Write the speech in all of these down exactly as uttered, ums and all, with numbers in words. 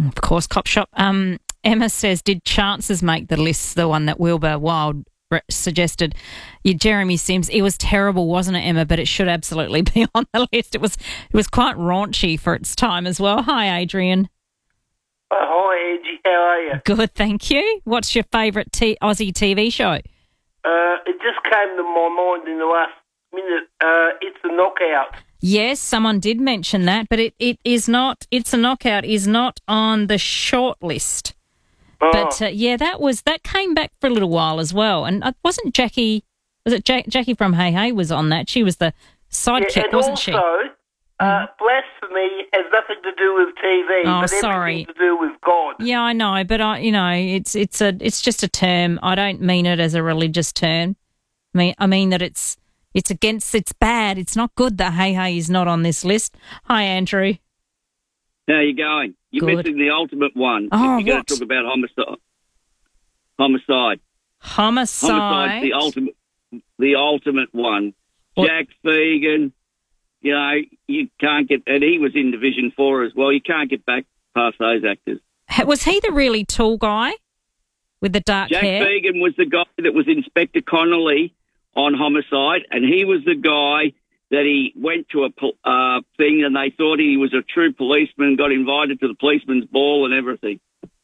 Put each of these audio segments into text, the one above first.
Of course, Cop Shop. Um, Emma says, did Chances make the list, the one that Wilbur Wilde re- suggested? Yeah, Jeremy Sims, it was terrible, wasn't it, Emma? But it should absolutely be on the list. It was it was quite raunchy for its time as well. Hi, Adrian. Oh, hi, Angie. How are you? Good, thank you. What's your favourite t- Aussie T V show? Uh, it just came to my mind in the last minute. Uh, it's a knockout. Yes, someone did mention that, but it, it is not, It's a Knockout is not on the short list. Oh. But, uh, yeah, that was, that came back for a little while as well. And uh, wasn't Jackie, was it Jack, Jackie from Hey Hey was on that? She was the sidekick, yeah, and wasn't also, she? Also, uh, blasphemy has nothing to do with T V, Oh, but sorry. everything to do with God. Yeah, I know, but, I, you know, it's it's a it's just a term. I don't mean it as a religious term. I mean, I mean that it's... It's against, it's bad. It's not good that Hey Hey is not on this list. Hi, Andrew. How are you going? You're Good. missing the ultimate one. Oh, You're going what? to talk about homicide. Homicide. Homicide. Homicide's the ultimate, the ultimate one. What? Jack Fegan, you know, you can't get, and he was in Division Four as well. You can't get back past those actors. Ha- Was he the really tall guy with the dark Jack hair? Fegan was the guy that was Inspector Connolly on Homicide, and he was the guy that he went to a pol- uh, thing and they thought he was a true policeman, got invited to the policeman's ball and everything.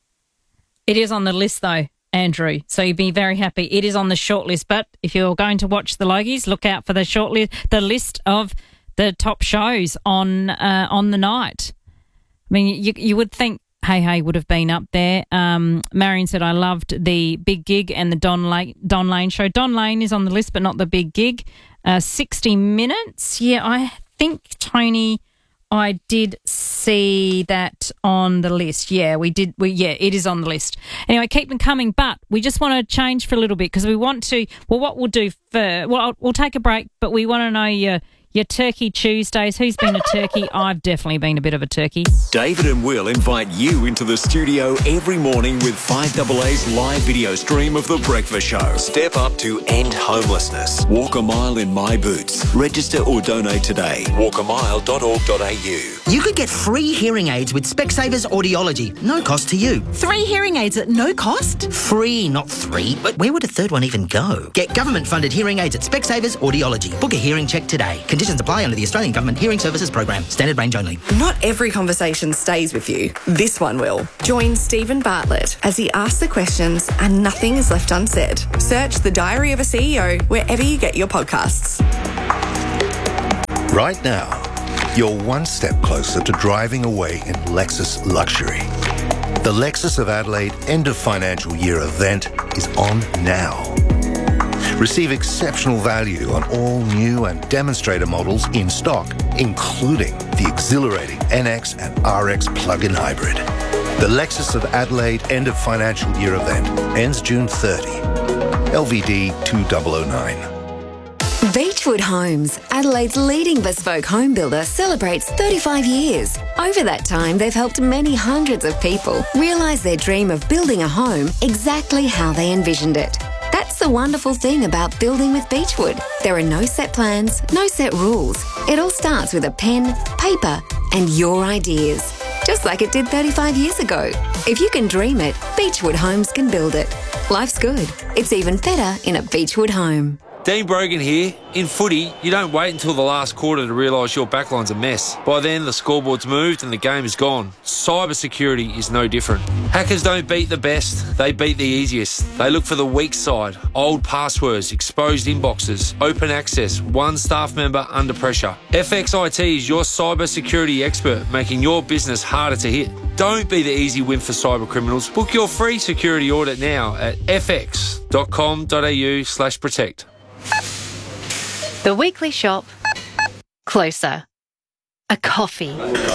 It is on the list, though, Andrew, so you'd be very happy. It is on the short list, but if you're going to watch the Logies, look out for the short list, the list of the top shows on uh, on the night. I mean, you, you would think Hey Hey would have been up there. Um, Marion said, I loved the Big Gig and the Don Lane, Don Lane show. Don Lane is on the list, but not the Big Gig. Uh, sixty minutes. Yeah, I think, Tony, I did see that on the list. Yeah, we did. We Yeah, it is on the list. Anyway, keep them coming, but we just want to change for a little bit because we want to, well, what we'll do for, well, we'll take a break, but we want to know your Your Turkey Tuesdays. Who's been a turkey? I've definitely been a bit of a turkey. David and Will invite you into the studio every morning with five A A's live video stream of The Breakfast Show. Step up to end homelessness. Walk a mile in my boots. Register or donate today. walk a mile dot org dot a u. You could get free hearing aids with Specsavers Audiology. No cost to you. Three hearing aids at no cost? Free, not three. But where would a third one even go? Get government-funded hearing aids at Specsavers Audiology. Book a hearing check today. Conditions apply under the Australian Government Hearing Services Program. Standard range only. Not every conversation stays with you. This one will. Join Stephen Bartlett as he asks the questions and nothing is left unsaid. Search The Diary of a C E O wherever you get your podcasts. Right now, you're one step closer to driving away in Lexus luxury. The Lexus of Adelaide end of financial year event is on now. Receive exceptional value on all new and demonstrator models in stock, including the exhilarating N X and R X plug-in hybrid. The Lexus of Adelaide end of financial year event ends June thirtieth. L V D two thousand nine. Beechwood Homes, Adelaide's leading bespoke home builder, celebrates thirty-five years. Over that time, they've helped many hundreds of people realise their dream of building a home exactly how they envisioned it. That's the wonderful thing about building with Beechwood. There are no set plans, no set rules. It all starts with a pen, paper, and your ideas. Just like it did thirty-five years ago. If you can dream it, Beechwood Homes can build it. Life's good. It's even better in a Beechwood home. Dean Brogan here. In footy, you don't wait until the last quarter to realise your backline's a mess. By then, the scoreboard's moved and the game is gone. Cyber security is no different. Hackers don't beat the best, they beat the easiest. They look for the weak side, old passwords, exposed inboxes, open access, one staff member under pressure. F X I T is your cyber security expert, making your business harder to hit. Don't be the easy win for cyber criminals. Book your free security audit now at f x dot com dot a u slash protect. The weekly shop. Closer. A coffee.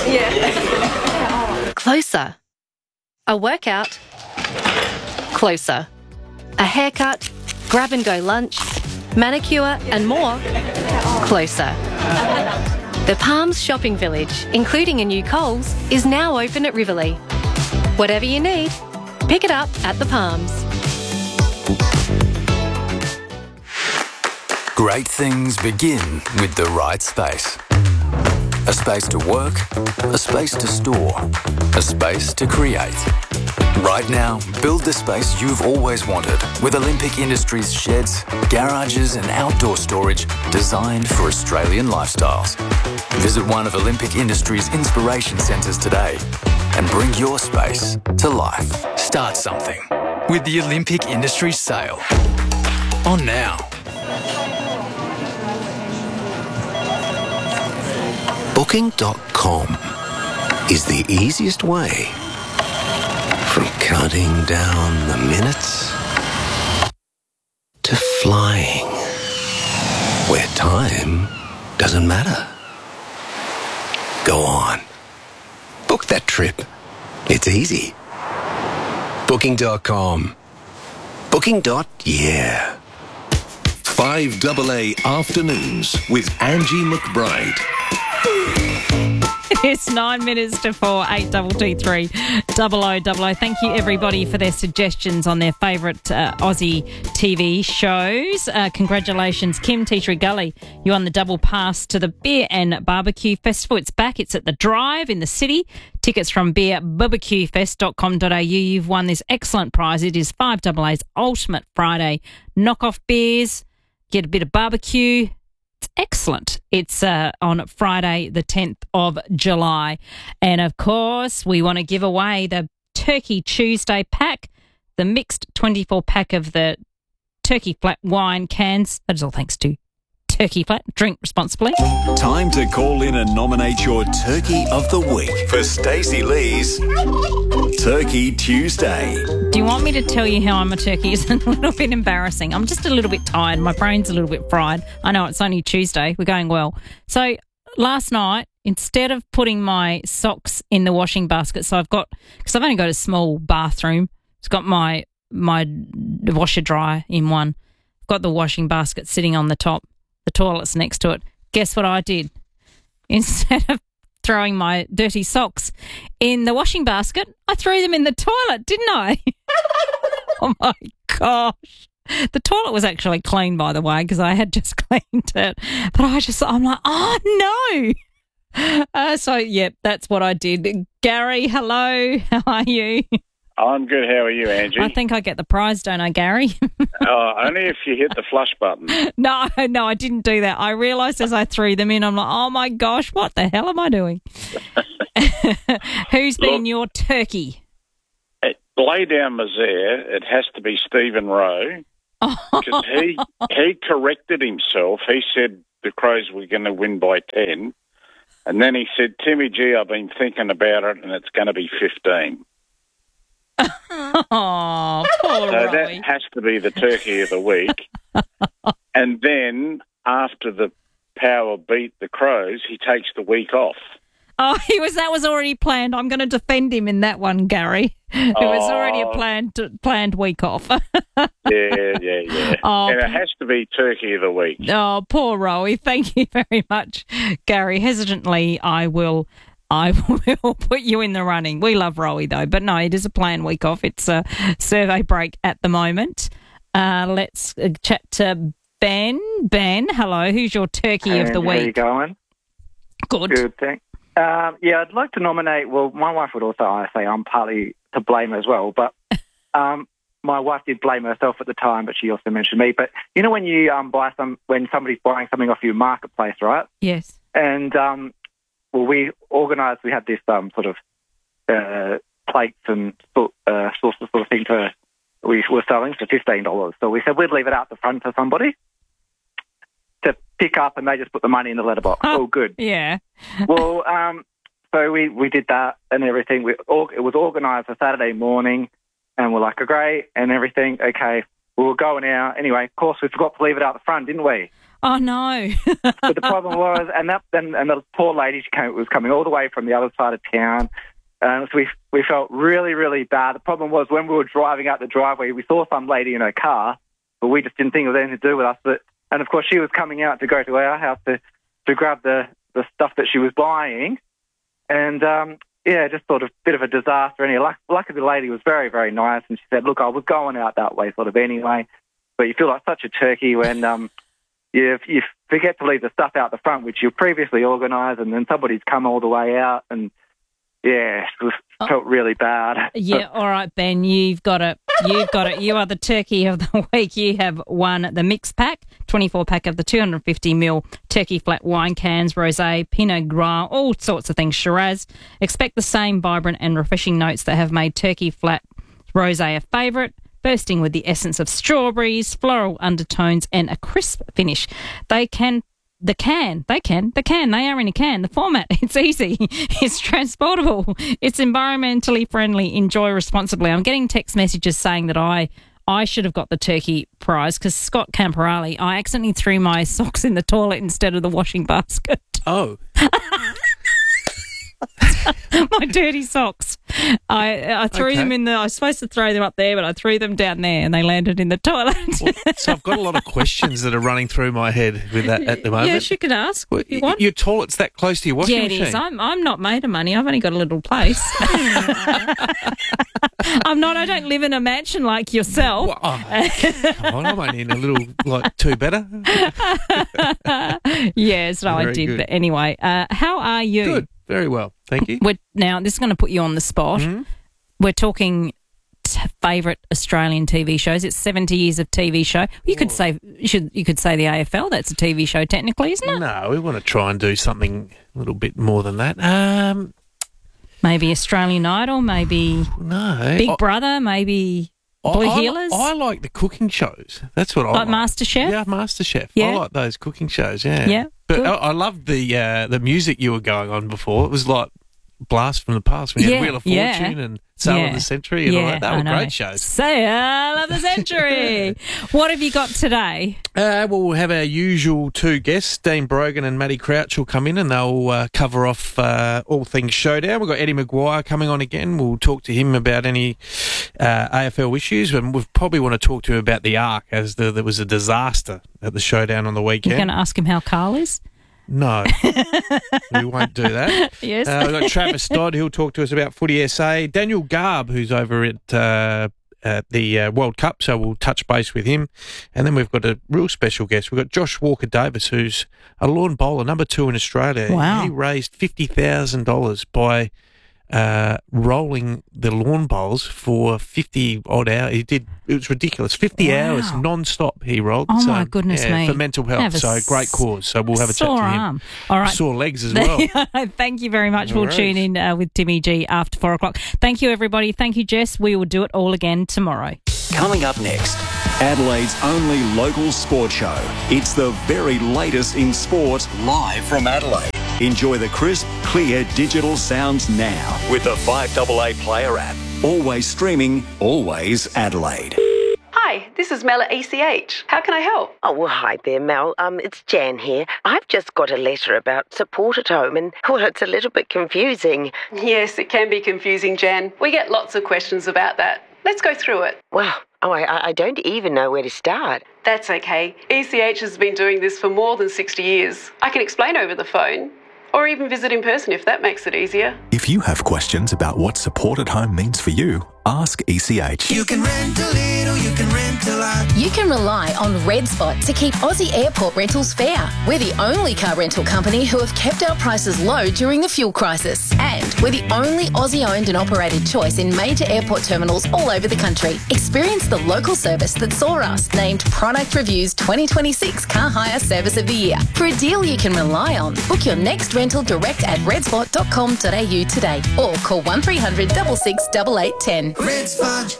Yeah. Closer. A workout. Closer. A haircut. Grab and go lunch. Manicure and more. Closer. The Palms Shopping Village, including a new Coles, is now open at Riverlea. Whatever you need, pick it up at the Palms. Great things begin with the right space. A space to work, a space to store, a space to create. Right now, build the space you've always wanted with Olympic Industries sheds, garages and outdoor storage designed for Australian lifestyles. Visit one of Olympic Industries' inspiration centres today and bring your space to life. Start something with the Olympic Industries sale. On now. Booking dot com is the easiest way from counting down the minutes to flying where time doesn't matter. Go on. Book that trip. It's easy. Booking dot com. Booking. Yeah. five A A Afternoons with Angie McBride. It's nine minutes to four, eight double two three, double o double o. Thank you, everybody, for their suggestions on their favourite uh, Aussie T V shows. Uh, congratulations, Kim Teachery Gully. You won the double pass to the Beer and Barbecue Festival. It's back. It's at the Drive in the city. Tickets from beer b b q fest dot com dot a u. You've won this excellent prize. It is five A A's Ultimate Friday knockoff beers. Get a bit of barbecue. It's excellent. It's uh, on Friday, the tenth of July. And, of course, we want to give away the Turkey Tuesday pack, the mixed twenty-four pack of the Turkey Flat wine cans. That is all thanks to Turkey Flat. Drink responsibly. Time to call in and nominate your Turkey of the Week for Stacey Lee's Turkey Tuesday. Do you want me to tell you how I'm a turkey? It's a little bit embarrassing. I'm just a little bit tired. My brain's a little bit fried. I know it's only Tuesday. We're going well. So last night, instead of putting my socks in the washing basket, so I've got, because I've only got a small bathroom, it's got my my washer dryer in one. I've got the washing basket sitting on the top. The toilet's next to it. Guess what I did? Instead of throwing my dirty socks in the washing basket, I threw them in the toilet, didn't I? Oh, my gosh. The toilet was actually clean, by the way, because I had just cleaned it. But I just, I'm like, oh, no. Uh, so, yeah, that's what I did. Gary, hello. How are you? I'm good. How are you, Angie? I think I get the prize, don't I, Gary? uh, only if you hit the flush button. No, no, I didn't do that. I realised as I threw them in, I'm like, oh, my gosh, what the hell am I doing? Who's been Look, your turkey? It, lay down Mazare, it has to be Stephen Rowe, because he, he corrected himself. He said the Crows were going to win by ten, and then he said, Timmy G, I've been thinking about it, and it's going to be fifteen. Oh, poor So Rowie. that has to be the turkey of the week. And then after the Power beat the Crows, he takes the week off. Oh, he was. That was already planned. I'm going to defend him in that one, Gary. It was already a Oh. planned planned week off. Yeah, yeah, yeah. Oh, and it has to be turkey of the week. Oh, poor Rowie. Thank you very much, Gary. Hesitantly, I will. I will put you in the running. We love Rowie, though. But no, it is a planned week off. It's a survey break at the moment. Uh, let's uh, chat to Ben. Ben, hello. Who's your turkey Hey, of the Angie, how you week? going? Good. Good, thanks. Um, yeah, I'd like to nominate, well, my wife would also I say I'm partly to blame as well, but um, my wife did blame herself at the time, but she also mentioned me. But you know when you um, buy some, when somebody's buying something off your marketplace, right? Yes. And, um, well, we organised, we had this um, sort of uh, plates and uh, sauces sort of thing for, we were selling for fifteen dollars. So we said we'd leave it out the front for somebody to pick up, and they just put the money in the letterbox. Oh, good. Yeah. Well, um, so we, we did that and everything. We or, It was organised for Saturday morning, and we're like, oh, great, and everything. Okay, we were going out. Anyway, of course, we forgot to leave it out the front, didn't we? Oh, no. But the problem was, and that and, and the poor lady, she came, was coming all the way from the other side of town. Um, so we we felt really, really bad. The problem was when we were driving out the driveway, we saw some lady in her car, but we just didn't think it was anything to do with us. But and, of course, she was coming out to go to our house to, to grab the, the stuff that she was buying. And, um, yeah, just sort of a bit of a disaster. Anyway, luck, luckily the lady was very, very nice, and she said, look, I was going out that way sort of anyway. But you feel like such a turkey when um, you you forget to leave the stuff out the front, which you previously organised, and then somebody's come all the way out, and yeah, it was, felt really bad. Yeah, all right, Ben, you've got it. You've got it. You are the turkey of the week. You have won the mix pack, twenty-four pack of the two hundred fifty milliliter turkey flat wine cans, rosé, Pinot Gras, all sorts of things, Shiraz. Expect the same vibrant and refreshing notes that have made turkey flat rosé a favourite, bursting with the essence of strawberries, floral undertones, and a crisp finish. They can The can, they can, the can, they are in a can. The format, it's easy, it's transportable, it's environmentally friendly, enjoy responsibly. I'm getting text messages saying that I I should have got the turkey prize because Scott Camporale, I accidentally threw my socks in the toilet instead of the washing basket. Oh. My dirty socks. I I threw Okay. them in the, I was supposed to throw them up there, but I threw them down there and they landed in the toilet. Well, so I've got a lot of questions that are running through my head with that at the moment. Yes, you can ask if you want. Your toilet's that close to your washing Yeah, it machine? is. I'm, I'm not made of money. I've only got a little place. I'm not. I don't live in a mansion like yourself. Well, oh, come on, I'm only in a little, like, two better. Yes, no, I Very did. good. But anyway, uh, how are you? Good. Very well. Thank you. We're, now, this is going to put you on the spot. Mm-hmm. We're talking t- favourite Australian T V shows. It's seventy years of T V show. You could say you should. You could say the A F L. That's a T V show technically, isn't it? No, we want to try and do something a little bit more than that. Um, Maybe Australian Idol. Maybe no. Big I- Brother. Maybe I- Blue I, Healers. I like the cooking shows. That's what I Like like. MasterChef? Yeah, MasterChef. Yeah. I like those cooking shows, yeah. Yeah, But good. I, I loved the uh, the music you were going on before. It was like Blast from the Past when you Yeah, had Wheel of yeah. Fortune and Sail Yeah. of the Century and all Yeah, that. They I were know. great shows. Sail of the Century. What have you got today? Uh, well, we'll have our usual two guests, Dean Brogan and Matty Crouch will come in and they'll uh, cover off uh, all things Showdown. We've got Eddie Maguire coming on again. We'll talk to him about any uh, A F L issues, and we probably want to talk to him about the Ark, as the, there was a disaster at the Showdown on the You're weekend. going to ask him how Carl is? No, we won't do that. Yes. Uh, we've got Travis Dodd, who'll talk to us about Footy S A. Daniel Garb, who's over at, uh, at the uh, World Cup, so we'll touch base with him. And then we've got a real special guest. We've got Josh Walker-Davis, who's a lawn bowler, number two in Australia. Wow. He raised fifty thousand dollars by uh, rolling the lawn bowls for fifty odd hours. He did, it was ridiculous. fifty Wow. hours non-stop he rolled. Oh, So, my goodness yeah, me. for mental health. Have a So great cause. So we'll have a chat sore to him. arm. All right. Sore legs as well. Thank you very much. No We'll worries. tune in uh, with Timmy G after four o'clock. Thank you, everybody. Thank you, Jess. We will do it all again tomorrow. Coming up next, Adelaide's only local sport show. It's the very latest in sport, live from Adelaide. Enjoy the crisp, clear digital sounds now with the five A A Player app. Always streaming, always Adelaide. Hi, this is Mel at E C H. How can I help? Oh, well, hi there, Mel. Um, it's Jan here. I've just got a letter about support at home and, well, it's a little bit confusing. Yes, it can be confusing, Jan. We get lots of questions about that. Let's go through it. Well, oh, I, I don't even know where to start. That's okay. E C H has been doing this for more than sixty years. I can explain over the phone, or even visit in person if that makes it easier. If you have questions about what support at home means for you, ask E C H. You can rent a little, you can rent a lot. You can rely on Red Spot to keep Aussie airport rentals fair. We're the only car rental company who have kept our prices low during the fuel crisis. And we're the only Aussie-owned and operated choice in major airport terminals all over the country. Experience the local service that saw us named Product Review's twenty twenty-six Car Hire Service of the Year. For a deal you can rely on, book your next rental direct at redspot dot com dot a u today or call one three hundred six six eight eight one zero. Red Spot.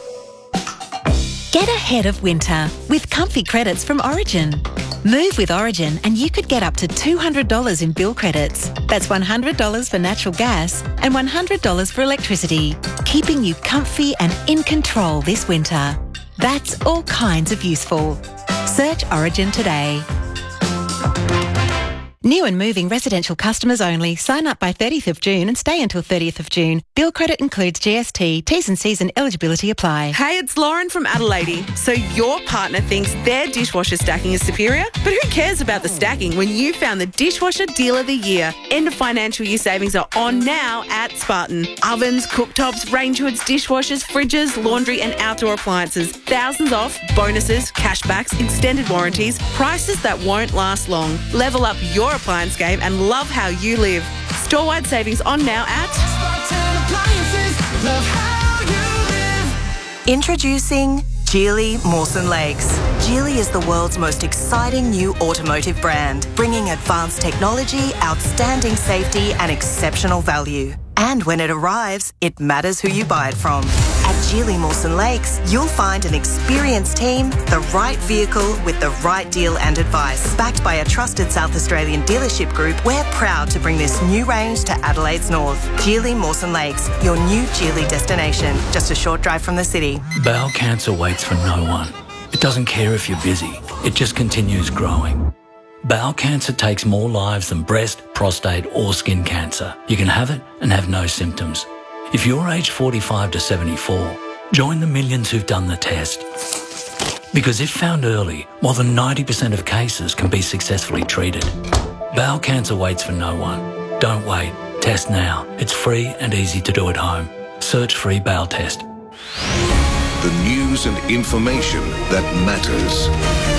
Get ahead of winter with comfy credits from Origin. Move with Origin and you could get up to two hundred dollars in bill credits. That's one hundred dollars for natural gas and one hundred dollars for electricity, keeping you comfy and in control this winter. That's all kinds of useful. Search Origin today. New and moving residential customers only. Sign up by thirtieth of June and stay until thirtieth of June. Bill credit includes G S T. T's and C's and eligibility apply. Hey, it's Lauren from Adelaide. So your partner thinks their dishwasher stacking is superior? But who cares about the stacking when you found the Dishwasher Deal of the Year? End of financial year savings are on now at Spartan. Ovens, cooktops, range hoods, dishwashers, fridges, laundry and outdoor appliances. Thousands off, bonuses, cashbacks, extended warranties, prices that won't last long. Level up your appliance game and love how you live. Store-wide savings on now at Introducing Geely Mawson Lakes. Geely is the world's most exciting new automotive brand, bringing advanced technology, outstanding safety and exceptional value. And when it arrives, it matters who you buy it from. At Geely Mawson Lakes, you'll find an experienced team, the right vehicle with the right deal and advice. Backed by a trusted South Australian dealership group, we're proud to bring this new range to Adelaide's north. Geely Mawson Lakes, your new Geely destination, just a short drive from the city. Bowel cancer waits for no one. It doesn't care if you're busy. It just continues growing. Bowel cancer takes more lives than breast, prostate or skin cancer. You can have it and have no symptoms. If you're aged forty-five to seventy-four, join the millions who've done the test. Because if found early, more than ninety percent of cases can be successfully treated. Bowel cancer waits for no one. Don't wait. Test now. It's free and easy to do at home. Search free bowel test. The news and information that matters.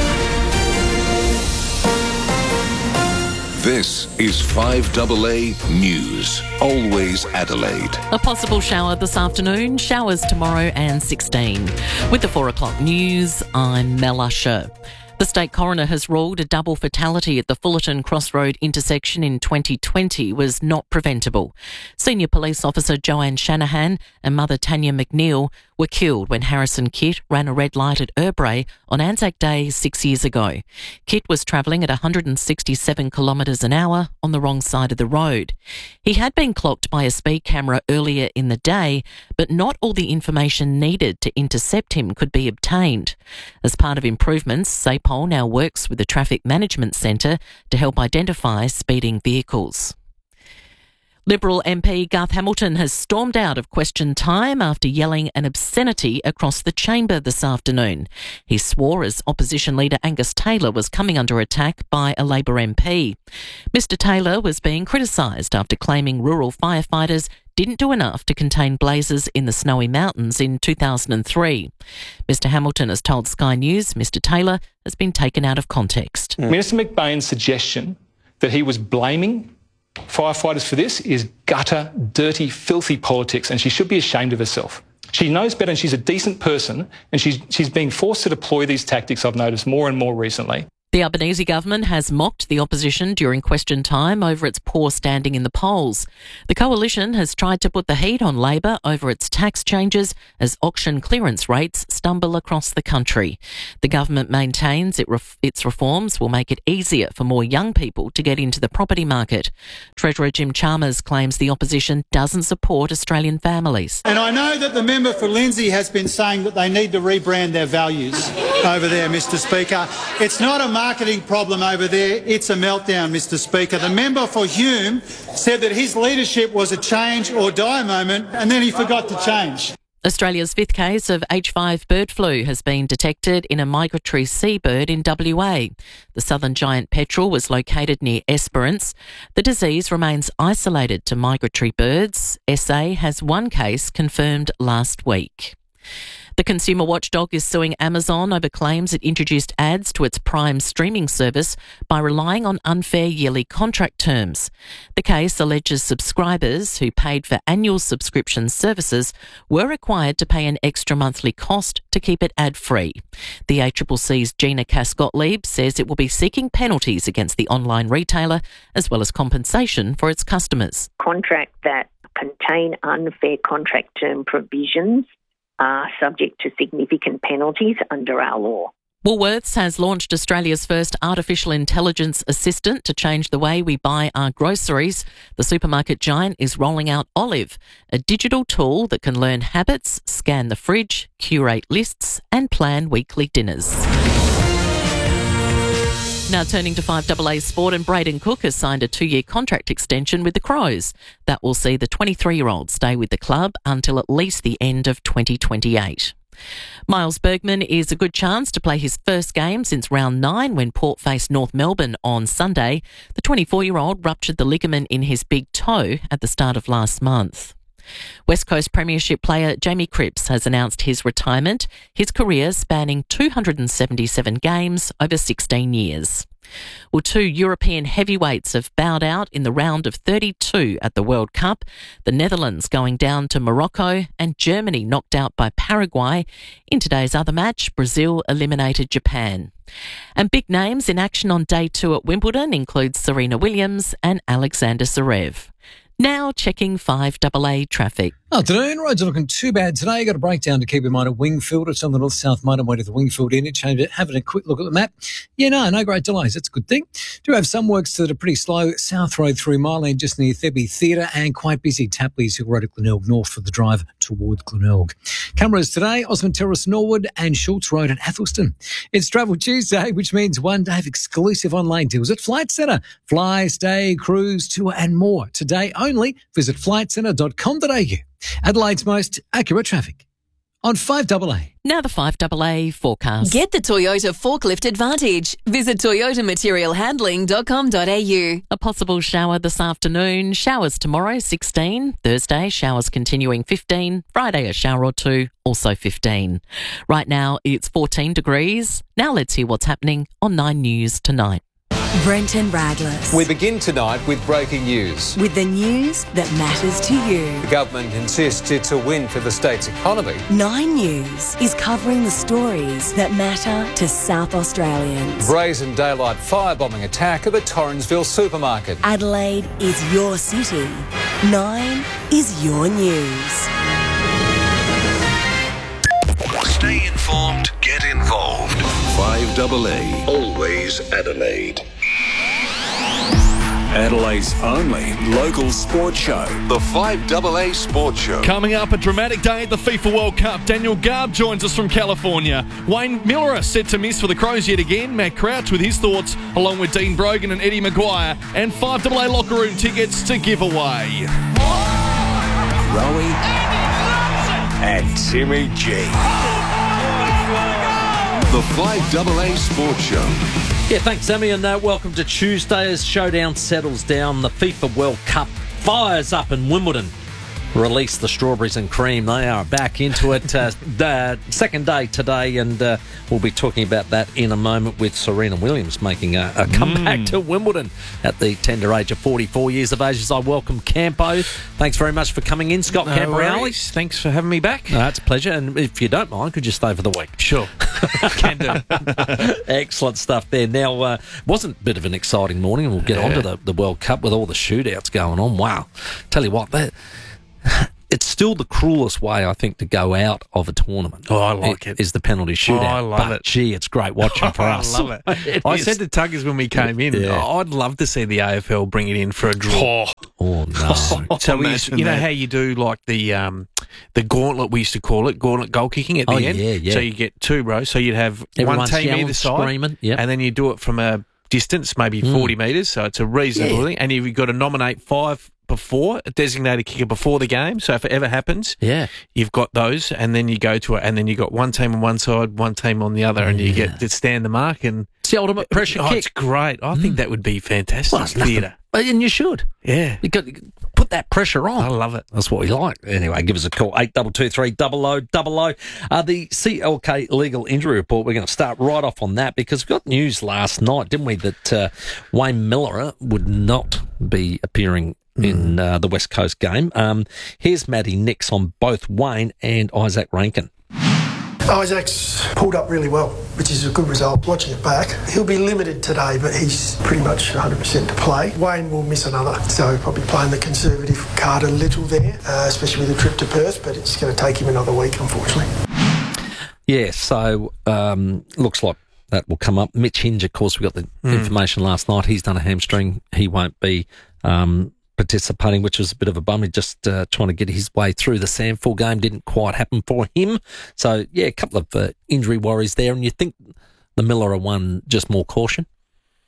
This is five A A News. Always Adelaide. A possible shower this afternoon, showers tomorrow and sixteen. With the four o'clock news, I'm Mel Usher. The state coroner has ruled a double fatality at the Fullerton Crossroad intersection in twenty twenty was not preventable. Senior Police Officer Joanne Shanahan and mother Tanya McNeil were killed when Harrison Kitt ran a red light at Erbray on Anzac Day six years ago. Kitt was travelling at one hundred sixty-seven kilometres an hour on the wrong side of the road. He had been clocked by a speed camera earlier in the day, but not all the information needed to intercept him could be obtained. As part of improvements, SAPOL now works with the Traffic Management Centre to help identify speeding vehicles. Liberal M P Garth Hamilton has stormed out of question time after yelling an obscenity across the chamber this afternoon. He swore as opposition leader Angus Taylor was coming under attack by a Labor M P. Mister Taylor was being criticised after claiming rural firefighters didn't do enough to contain blazes in the Snowy Mountains in two thousand three. Mister Hamilton has told Sky News Mister Taylor has been taken out of context. Mm. Minister McBain's suggestion that he was blaming firefighters for this is gutter, dirty, filthy politics, and she should be ashamed of herself. She knows better and she's a decent person, and she's, she's being forced to deploy these tactics, I've noticed more and more recently. The Albanese government has mocked the opposition during question time over its poor standing in the polls. The coalition has tried to put the heat on Labor over its tax changes as auction clearance rates stumble across the country. The government maintains it ref- its reforms will make it easier for more young people to get into the property market. Treasurer Jim Chalmers claims the opposition doesn't support Australian families. And I know that the member for Lindsay has been saying that they need to rebrand their values over there, Mister Speaker. It's not a marketing problem over there, it's a meltdown, Mister Speaker. The member for Hume said that his leadership was a change or die moment, and then he forgot to change. Australia's fifth case of H five bird flu has been detected in a migratory seabird in W A. The southern giant petrel was located near Esperance. The disease remains isolated to migratory birds. S A has one case confirmed last week. The consumer watchdog is suing Amazon over claims it introduced ads to its Prime streaming service by relying on unfair yearly contract terms. The case alleges subscribers who paid for annual subscription services were required to pay an extra monthly cost to keep it ad-free. The A C C C's Gina Cass-Gottlieb says it will be seeking penalties against the online retailer as well as compensation for its customers. Contract that contain unfair contract term provisions are subject to significant penalties under our law. Woolworths has launched Australia's first artificial intelligence assistant to change the way we buy our groceries. The supermarket giant is rolling out Olive, a digital tool that can learn habits, scan the fridge, curate lists and plan weekly dinners. Now turning to five A A sport, and Braden Cook has signed a two-year contract extension with the Crows. That will see the twenty-three-year-old stay with the club until at least the end of twenty twenty-eight. Miles Bergman is a good chance to play his first game since round nine when Port faced North Melbourne on Sunday. The twenty-four-year-old ruptured the ligament in his big toe at the start of last month. West Coast Premiership player Jamie Cripps has announced his retirement, his career spanning two hundred seventy-seven games over sixteen years. Well, two European heavyweights have bowed out in the round of thirty-two at the World Cup, the Netherlands going down to Morocco and Germany knocked out by Paraguay. In today's other match, Brazil eliminated Japan. And big names in action on day two at Wimbledon include Serena Williams and Alexander Zverev. Now checking five A A traffic. Afternoon, roads are looking too bad today. Got a breakdown to keep in mind at Wingfield. It's on the north-south motorway to the Wingfield interchange. Having a quick look at the map. Yeah, no, no great delays. That's a good thing. Do have some works that are pretty slow. South Road through Mile End just near Thebby Theatre and quite busy Tapley's Hill Road at Glenelg North for the drive towards Glenelg. Cameras today, Osmond Terrace Norwood and Schultz Road at Athelston. It's Travel Tuesday, which means one day of exclusive online deals at Flight Centre. Fly, stay, cruise, tour and more. Today only, visit flight centre dot com dot a u. Adelaide's most accurate traffic on five A A. Now the five A A forecast. Get the Toyota Forklift Advantage. Visit toyota material handling dot com dot a u. A possible shower this afternoon. Showers tomorrow, sixteen. Thursday, showers continuing, fifteen. Friday, a shower or two, also fifteen. Right now, it's fourteen degrees. Now let's hear what's happening on Nine News tonight. Brenton Radless. We begin tonight with breaking news. With the news that matters to you. The government insists it's a win for the state's economy. Nine News is covering the stories that matter to South Australians. Brazen daylight firebombing attack at the Torrensville supermarket. Adelaide is your city. Nine is your news. Stay informed, get involved. five A A. Always Adelaide. Adelaide's only local sports show. The five A A Sports Show. Coming up, a dramatic day at the FIFA World Cup. Daniel Garb joins us from California. Wayne Miller is set to miss for the Crows yet again. Matt Crouch with his thoughts, along with Dean Brogan and Eddie Maguire. And five A A locker room tickets to give away. Rowie and Timmy G. The five A A Sports Show. Yeah, thanks, Sammy, and uh, welcome to Tuesday as Showdown settles down. The FIFA World Cup fires up in Wimbledon. Release the strawberries and cream. They are back into it. Uh, the second day today, and uh, we'll be talking about that in a moment with Serena Williams making a, a comeback mm. to Wimbledon at the tender age of forty-four years of age. As I welcome Campo. Thanks very much for coming in, Scott no Camporelli. Worries. Thanks for having me back. No, it's a pleasure, and if you don't mind, could you stay for the week? Sure. Can do. Excellent stuff there. Now, uh, wasn't a bit of an exciting morning, and we'll get yeah. on to the, the World Cup with all the shootouts going on. Wow. Tell you what, that... It's still the cruelest way, I think, to go out of a tournament. Oh, I like it. it. Is the penalty shootout. Oh, I love but, it. Gee, it's great watching for us. I love it. it I is. said to Tuggers when we came in, Yeah. oh, I'd love to see the A F L bring it in for a draw. Oh, no. So we used, you know that. how you do like the um, the gauntlet, we used to call it, gauntlet goal kicking at the Oh, end? yeah, yeah. So you get two rows. So you'd have Everyone's one team yelling, either side, screaming, yep. and then you do it from a distance, maybe Mm. forty metres, so it's a reasonable Yeah. thing. And you've got to nominate five before, a designated kicker before the game. So if it ever happens, yeah, you've got those, and then you go to it, and then you got one team on one side, one team on the other, and you get to stand the mark. And it's the ultimate pressure oh, kick. It's great. I think that would be fantastic Well, it's nothing- theatre. And you should. Yeah. You got to put that pressure on. I love it. That's what we like. Anyway, give us a call, eight two two three, double oh double oh. Uh, the C L K legal injury report, we're going to start right off on that because we got news last night, didn't we, that uh, Wayne Miller would not be appearing in uh, the West Coast game. Um, here's Matty Nix on both Wayne and Isaac Rankin. Isaac's pulled up really well, which is a good result. Watching it back, he'll be limited today, but he's pretty much one hundred percent to play. Wayne will miss another, so probably playing the conservative card a little there, uh, especially with the trip to Perth, but it's going to take him another week, unfortunately. Yeah, so um, looks like that will come up. Mitch Hinge, of course, we got the Mm. information last night. He's done a hamstring. He won't be um, participating, which was a bit of a bummer. Just uh, trying to get his way through the Sandford game didn't quite happen for him. So, yeah, a couple of uh, injury worries there. And you think the Miller one, just more caution?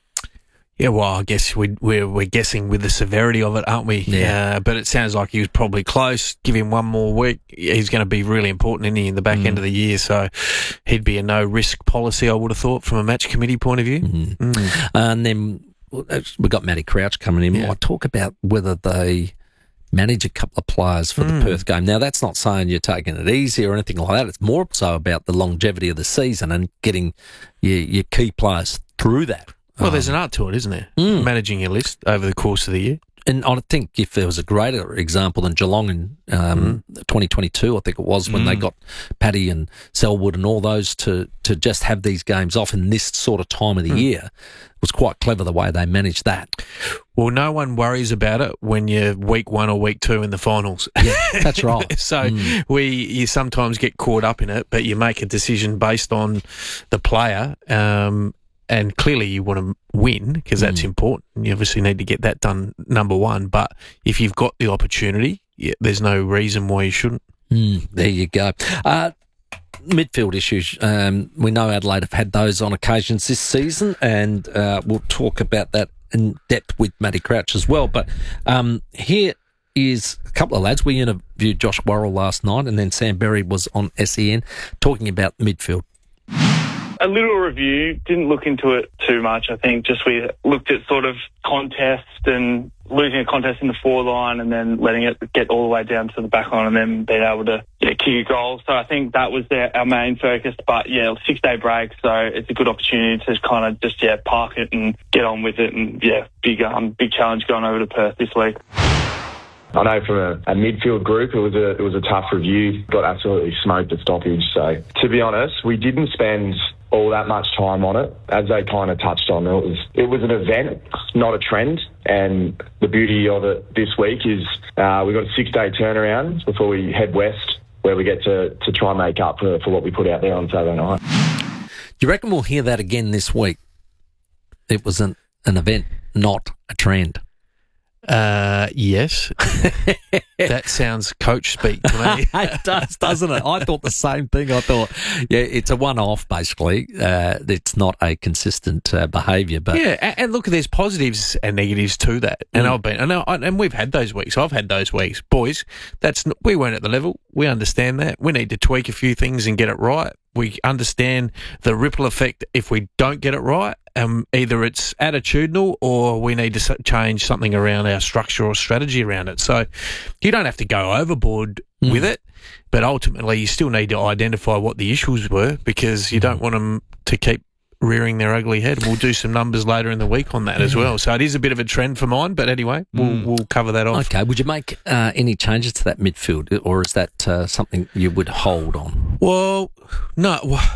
Yeah, well, I guess we, we're we're guessing with the severity of it, aren't we? Yeah. Uh, but it sounds like he was probably close. Give him one more week. He's going to be really important, isn't he, in the back Mm. end of the year. So he'd be a no-risk policy, I would have thought, from a match committee point of view. Mm. Mm. And then we've got Matty Crouch coming in. Yeah. I talk about whether they manage a couple of players for Mm. the Perth game. Now, that's not saying you're taking it easy or anything like that. It's more so about the longevity of the season and getting your, your key players through that. Well, Um, there's an art to it, isn't there? Mm. Managing your list over the course of the year. And I think if there was a greater example than Geelong in um, twenty twenty-two, I think it was, when Mm. they got Paddy and Selwood and all those to, to just have these games off in this sort of time of the Mm. year, it was quite clever the way they managed that. Well, no one worries about it when you're week one or week two in the finals. Yeah, that's right. so Mm. we you sometimes get caught up in it, but you make a decision based on the player. Um, And clearly you want to win because that's Mm. important. You obviously need to get that done, number one. But if you've got the opportunity, yeah, there's no reason why you shouldn't. Mm, there you go. Uh, midfield issues. Um, we know Adelaide have had those on occasions this season, and uh, we'll talk about that in depth with Matty Crouch as well. But um, here is a couple of lads. We interviewed Josh Worrell last night, and then Sam Berry was on S E N talking about midfield. A little review, didn't look into it too much. I think just we looked at sort of contest and losing a contest in the forward line and then letting it get all the way down to the back line and then being able to yeah, kick a goal. So I think that was their, our main focus. But yeah, six-day break, so it's a good opportunity to kind of just, yeah, park it and get on with it. And yeah, big, um, big challenge going over to Perth this week. I know from a, a midfield group, it was a it was a tough review. Got absolutely smoked at stoppage. So to be honest, we didn't spend all that much time on it, as they kind of touched on. It was it was an event, not a trend. And the beauty of it this week is uh, we've got a six-day turnaround before we head west, where we get to, to try and make up for, for what we put out there on Saturday night. Do you reckon we'll hear that again this week? It was an, an event, not a trend. Uh, yes. That sounds coach speak to me. It does, doesn't it? I thought the same thing. I thought, yeah, it's a one-off, basically. Uh, it's not a consistent uh, behaviour. But yeah, and, and look, there's positives and negatives to that. And Mm. I've been, and, I, and we've had those weeks. I've had those weeks, boys. That's n- we weren't at the level. We understand that. We need to tweak a few things and get it right. We understand the ripple effect if we don't get it right. Um, either it's attitudinal or we need to s- change something around our structure or strategy around it. So you don't have to go overboard Mm. with it, but ultimately you still need to identify what the issues were, because you don't want them to keep rearing their ugly head. We'll do some numbers later in the week on that as well. So it is a bit of a trend for mine, but anyway, we'll, Mm. we'll cover that off. Okay, would you make uh, any changes to that midfield, or is that uh, something you would hold on? Well, no. Well,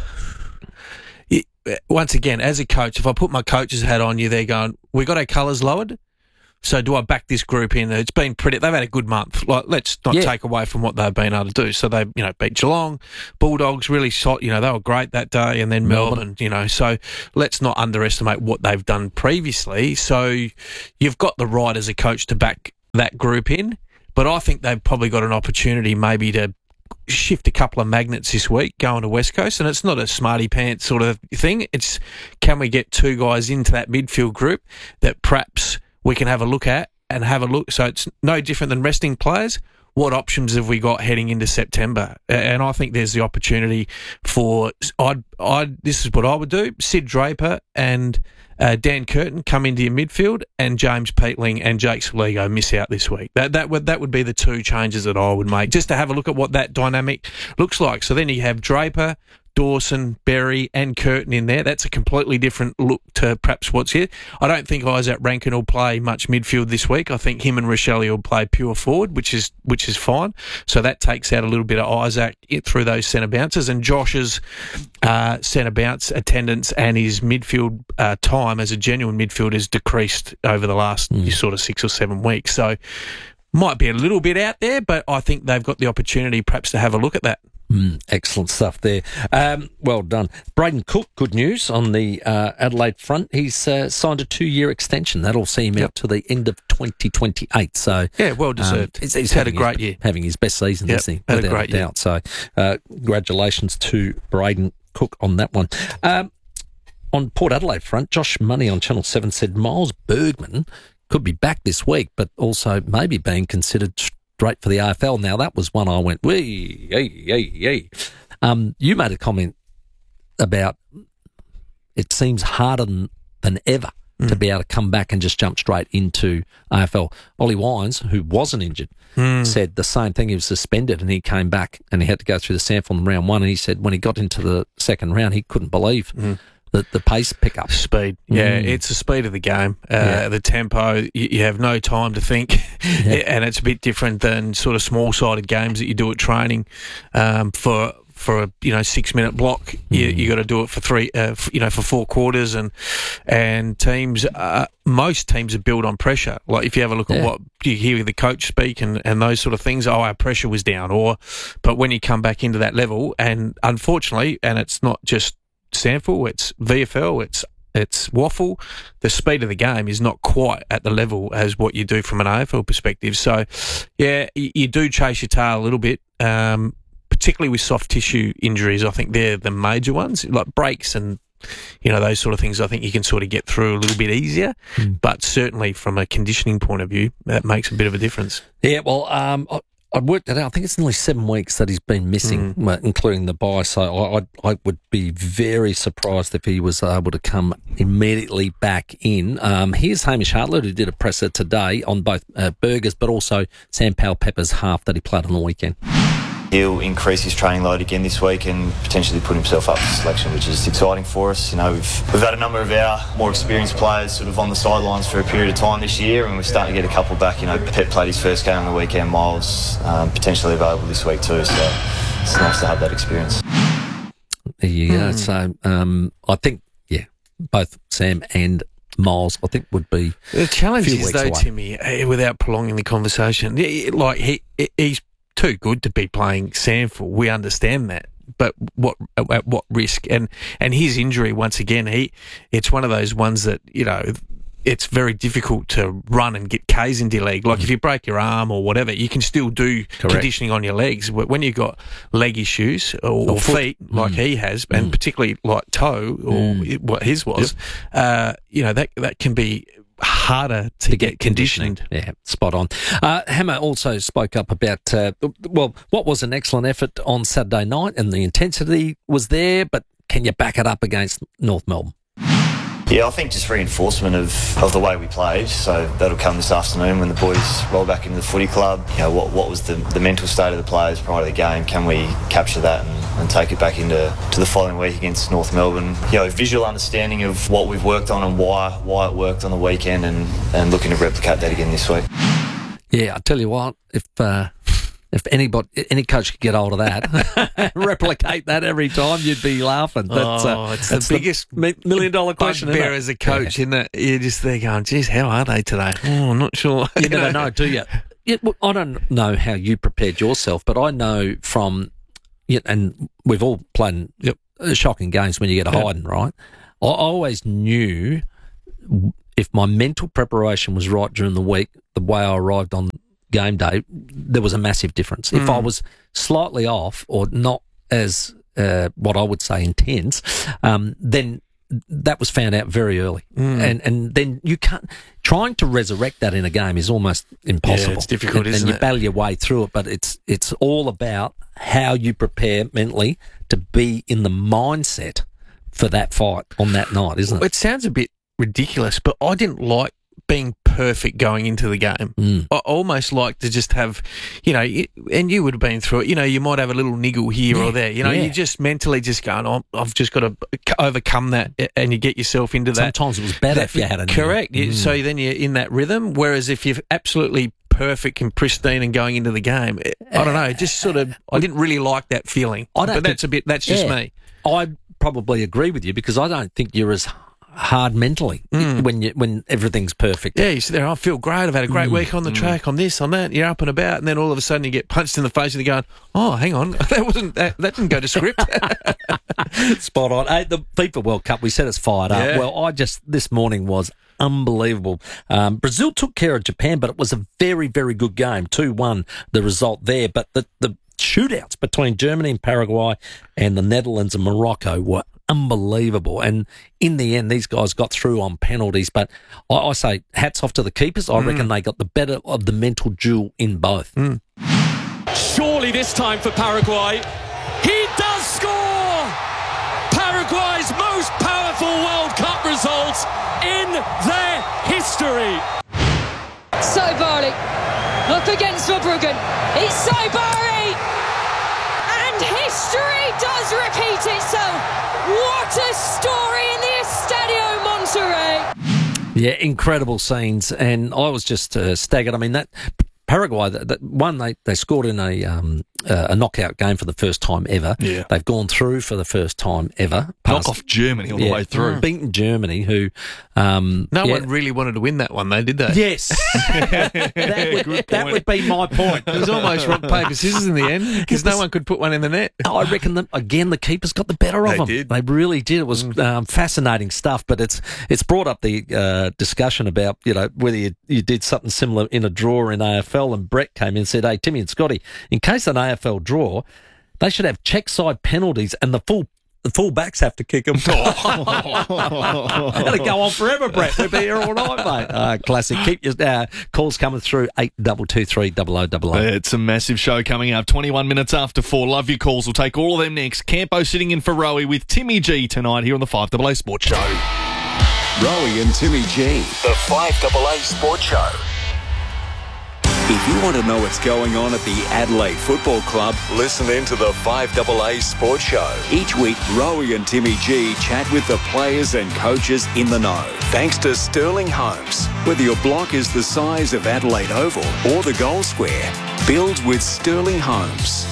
it, once again, as a coach, if I put my coach's hat on you, they're going, we got our colours lowered. So do I back this group in? It's been pretty. They've had a good month. Like, let's not Yeah. take away from what they've been able to do. So they, you know, beat Geelong, Bulldogs, really shot. You know, they were great that day, and then Melbourne. Melbourne. You know, so let's not underestimate what they've done previously. So you've got the right as a coach to back that group in, but I think they've probably got an opportunity maybe to shift a couple of magnets this week going to West Coast, and it's not a smarty pants sort of thing. It's, can we get two guys into that midfield group that perhaps we can have a look at and have a look. So it's no different than resting players. What options have we got heading into September? And I think there's the opportunity for, I'd, I'd, this is what I would do, Sid Draper and uh, Dan Curtin come into your midfield, and James Peatling and Jake Soligo miss out this week. That that would that would be the two changes that I would make, just to have a look at what that dynamic looks like. So then you have Draper, Dawson, Berry and Curtin in there. That's a completely different look to perhaps what's here. I don't think Isaac Rankin will play much midfield this week. I think him and Rochelle will play pure forward, which is which is fine. So that takes out a little bit of Isaac through those centre bounces, and Josh's uh, centre bounce attendance and his midfield uh, time as a genuine midfield has decreased over the last mm. sort of six or seven weeks. So might be a little bit out there, but I think they've got the opportunity perhaps to have a look at that. Mm, excellent stuff there. Um, well done. Braden Cook, good news on the uh, Adelaide front. He's uh, signed a two-year extension. That'll see him yep. out to the end of twenty twenty-eight. So yeah, well deserved. Um, he's, he's had a great his, year. Having his best season, yep, isn't he? Had Without a great a doubt. year. So uh, congratulations to Braden Cook on that one. Um, on Port Adelaide front, Josh Money on Channel seven said Miles Bergman could be back this week, but also maybe being considered straight for the A F L. Now, that was one I went, wee, yay, yay, yay. Um, you made a comment about it seems harder than, than ever mm. to be able to come back and just jump straight into A F L. Ollie Wines, who wasn't injured, mm. said the same thing. He was suspended and he came back and he had to go through the sample in round one, and he said when he got into the second round, he couldn't believe mm. the, the pace pickup. Speed. Yeah, mm. it's the speed of the game. Uh, yeah. The tempo, you, you have no time to think, yeah. and it's a bit different than sort of small-sided games that you do at training um, for... for a you know six minute block. You you got to do it for three uh, f- you know for four quarters, and and teams uh, most teams are built on pressure. Like if you have a look yeah. at what you hear the coach speak and, and those sort of things, oh, our pressure was down, or but when you come back into that level, and unfortunately, and it's not just Sample, it's V F L, it's it's waffle, the speed of the game is not quite at the level as what you do from an A F L perspective. So yeah, you, you do chase your tail a little bit. Um, particularly with soft tissue injuries, I think they're the major ones, like breaks and, you know, those sort of things I think you can sort of get through a little bit easier. Mm. But certainly from a conditioning point of view, that makes a bit of a difference. Yeah, well, um, I, I worked it out. I think it's nearly seven weeks that he's been missing, mm. including the bye. So I, I, I would be very surprised if he was able to come immediately back in. Um, here's Hamish Hartlett, who did a presser today on both uh, Burgers, but also Sam Powell-Pepper's half that he played on the weekend. He'll increase his training load again this week and potentially put himself up for selection, which is exciting for us. You know, we've we've had a number of our more experienced players sort of on the sidelines for a period of time this year, and we're starting to get a couple back. You know, Pep played his first game on the weekend. Miles um, potentially available this week too, so it's nice to have that experience. There you go. Mm. So um, I think, yeah, both Sam and Miles, I think, would be the challenge a few is weeks though, away. Timmy, without prolonging the conversation, like he he's too good to be playing Sample. We understand that, but what at what risk? And and his injury once again, he it's one of those ones that you know it's very difficult to run and get K's into your leg. Like if you break your arm or whatever, you can still do Correct. conditioning on your legs. But when you've got leg issues or, or feet, mm. like he has, and mm. particularly like toe or mm. what his was, yep. uh, you know that that can be harder to, to get, get conditioned. Yeah, spot on. Uh, Hammer also spoke up about, uh, well, what was an excellent effort on Saturday night, and the intensity was there, but can you back it up against North Melbourne? Yeah, I think just reinforcement of, of the way we played. So that'll come this afternoon when the boys roll back into the footy club. You know, what what was the, the mental state of the players prior to the game? Can we capture that and, and take it back into to the following week against North Melbourne? You know, visual understanding of what we've worked on and why why it worked on the weekend, and, and looking to replicate that again this week. Yeah, I tell you what, if uh, if anybody, any coach could get hold of that, replicate that every time, you'd be laughing. That's, oh, uh, it's that's the biggest the million dollar question. Bugbear as a coach, yeah. Isn't it? You're just there going, geez, how are they today? Oh, I'm not sure. You, you never know, know, do you? Yeah, well, I don't know how you prepared yourself, but I know from, yeah, and we've all played yep. shocking games when you get a yep. hiding, right? I always knew if my mental preparation was right during the week, the way I arrived on game day, there was a massive difference. Mm. If I was slightly off or not as uh, what I would say intense, um, then that was found out very early. Mm. And and then you can't, trying to resurrect that in a game is almost impossible. Yeah, it's difficult, and, isn't and it? you battle your way through it, but it's it's all about how you prepare mentally to be in the mindset for that fight on that night, isn't it? It sounds a bit ridiculous, but I didn't like being perfect going into the game. Mm. I almost like to just have, you know, and you would have been through it, you know, you might have a little niggle here yeah. or there, you know, yeah. you just mentally just going, oh, I've just got to overcome that, and you get yourself into that. Sometimes it was better that, if you had a Correct. Mm. So then you're in that rhythm, whereas if you're absolutely perfect and pristine and going into the game, I don't know, just sort of, I didn't really like that feeling. I don't but think, that's a bit, that's just yeah, me. I probably agree with you because I don't think you're as hard mentally mm. when you when everything's perfect. Yeah, you sit there, I feel great, I've had a great mm. week on the mm. track, on this, on that, you're up and about, and then all of a sudden you get punched in the face and you're going, oh, hang on, that wasn't that, that didn't go to script. Spot on. Hey, the FIFA World Cup, we said it's fired up. Yeah. Well, I just, this morning was unbelievable. Um, Brazil took care of Japan, but it was a very, very good game. two one, the result there. But the, the shootouts between Germany and Paraguay and the Netherlands and Morocco were unbelievable. And in the end, these guys got through on penalties. But I, I say hats off to the keepers. I mm. reckon they got the better of the mental duel in both. Mm. Surely this time for Paraguay. He does score! Paraguay's most powerful World Cup results in their history. Saibari up against Verbruggen. It's Saibari! And history does repeat itself. What a story in the Estadio Monterrey. Yeah, incredible scenes. And I was just uh, staggered. I mean, that Paraguay, that, that one, they, they scored in a um, uh, a knockout game for the first time ever. Yeah. They've gone through for the first time ever. Knock off Germany all yeah, the way through. Beaten Germany, who... Um, no yeah. one really wanted to win that one, though, did they? Yes. that, would, that would be my point. It was almost rock, paper, scissors in the end, because no one could put one in the net. I reckon that, again, the keepers got the better of they them. Did. They really did. It was mm. um, fascinating stuff, but it's it's brought up the uh, discussion about, you know, whether you, you did something similar in a draw in A F L, and Brett came in and said, hey, Timmy and Scotty, in case an A F L draw, they should have check side penalties and the full the full backs have to kick them. That'll go on forever, Brett. We'll be here all night, mate. Uh, classic. Keep your uh, calls coming through eight two two three double oh double oh. It's a massive show coming up. twenty-one minutes after four. Love your calls. We'll take all of them next. Campo sitting in for Rowie with Timmy G tonight here on the five double A Sports Show. Rowie and Timmy G, the five double A Sports Show. If you want to know what's going on at the Adelaide Football Club, listen in to the five double A Sports Show. Each week, Rowie and Timmy G chat with the players and coaches in the know. Thanks to Sterling Homes. Whether your block is the size of Adelaide Oval or the goal square, build with Sterling Homes.